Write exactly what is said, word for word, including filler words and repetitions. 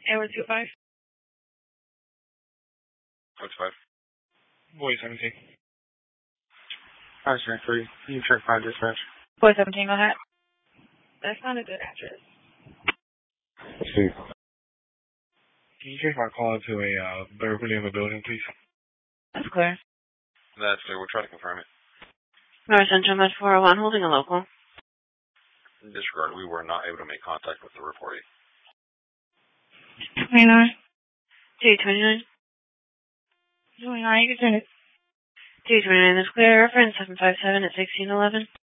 Edward two five. What's five? Boy seventeen. Five check three. You can check five dispatch. Boy seventeen, go ahead. That's not a good address. Let's see. Can you check my call to a uh, burglary of a building, please? That's clear. That's clear. We'll try to confirm it. North Central Med four oh one, holding a local. Disregard. We were not able to make contact with the reportee. twenty-nine. two twenty-nine. twenty-nine, you can send it. two twenty-nine, that's clear. Reference seven five seven at sixteen eleven.